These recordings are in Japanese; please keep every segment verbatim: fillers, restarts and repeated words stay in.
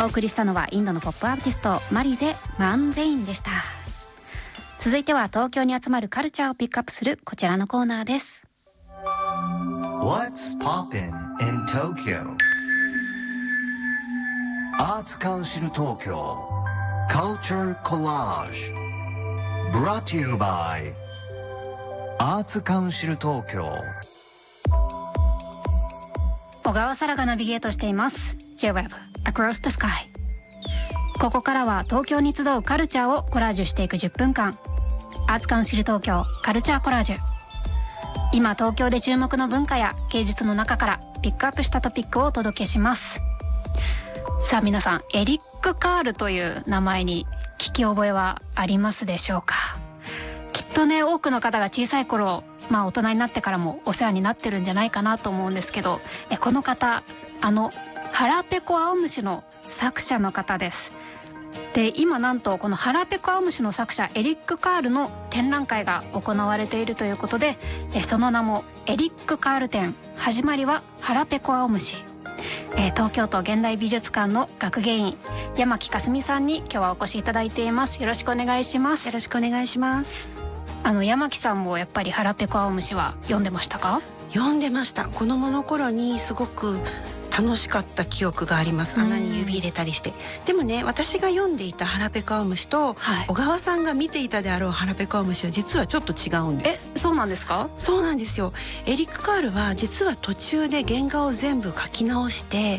お送りしたのはインドのポップアーティストマリでマンゼインでした。続いては東京に集まるカルチャーをピックアップするこちらのコーナーです。 What's poppin' in Tokyo? アーツカウンシル東京 Culture Collage Brought to you by アーツカウンシル東京。 小川沙羅がナビゲートしています J-Web Across the Sky。 ここからは東京に集うカルチャーをコラージュしていくじゅっぷんかん、アーツカウンシル東京カルチャーコラージュ。今東京で注目の文化や芸術の中からピックアップしたトピックをお届けします。さあ皆さん、エリック・カールという名前に聞き覚えはありますでしょうか。きっとね、多くの方が小さい頃、まあ大人になってからもお世話になってるんじゃないかなと思うんですけど、えこの方、あの腹ペコ青虫の作者の方です。で、今なんとこの腹ペコ青虫の作者エリック・カールの展覧会が行われているということで、えその名もエリック・カール展、始まりは腹ペコ青虫。えー、東京都現代美術館の学芸員山木かすみさんに今日はお越しいただいています。よろしくお願いします。 よろしくお願いします。 あの山木さんもやっぱり腹ペコ青虫は読んでましたか？ 読んでました。子供の頃にすごく楽しかった記憶があります。穴に指入れたりして。でもね、私が読んでいた腹ペコ青虫と、はい、小川さんが見ていたであろう腹ペコ青虫は実はちょっと違うんです。 え、そうなんですか？ そうなんですよ。エリック・カールは実は途中で原画を全部描き直して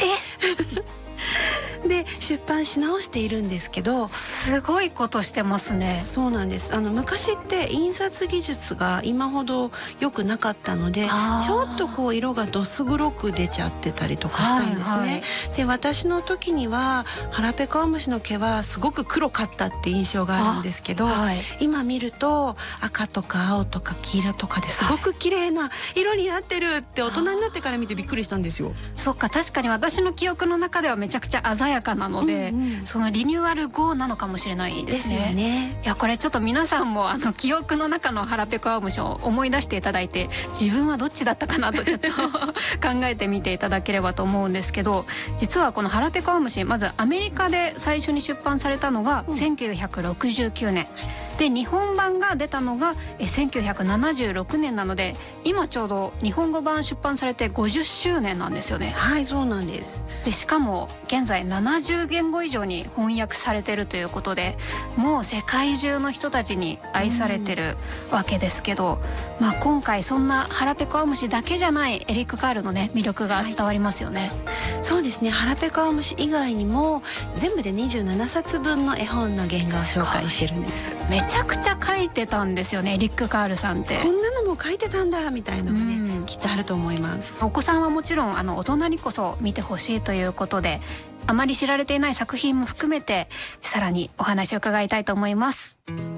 で出版し直しているんですけど、 すごいことしてますね。 そうなんです。あの昔って印刷技術が今ほど良くなかったので、ちょっとこう色がどす黒く出ちゃってたりとかしたんですね、はいはい、で私の時には腹ペコ青虫の毛はすごく黒かったって印象があるんですけど、はい、今見ると赤とか青とか黄色とかですごく綺麗な色になってるって大人になってから見てびっくりしたんですよ。 そっか、確かに私の記憶の中ではめちゃくちゃ鮮やかなので、うんうん、そのリニューアル後なのかもしれないですね。ですよね。いや、これちょっと皆さんもあの記憶の中の腹ペコ青虫を思い出していただいて、自分はどっちだったかなとちょっと考えてみていただければと思うんですけど、実はこの腹ペコ青虫、まずアメリカで最初に出版されたのがせんきゅうひゃくろくじゅうきゅうねん、うん、で日本版が出たのがせんきゅうひゃくななじゅうろくねんなので、今ちょうど日本語版出版されてごじゅっしゅうねんなんですよね。 はい、そうなんです。 でしかも現在ななじゅうげんご以上に翻訳されてるということで、もう世界中の人たちに愛されてるわけですけど、まあ、今回そんな腹ペコ青虫だけじゃないエリック・カールのね魅力が伝わりますよね、 はい、そうですね。腹ペコ青虫以外にも全部でにじゅうななさつぶんの絵本の原画を紹介してるんです。 めちゃくちゃ書いてたんですよね、エリック・カールさんって。 こんなのも書いてたんだみたいなのがね、うん、きっとあると思います。 お子さんはもちろんあの大人にこそ見てほしいということで、あまり知られていない作品も含めてさらにお話を伺いたいと思います。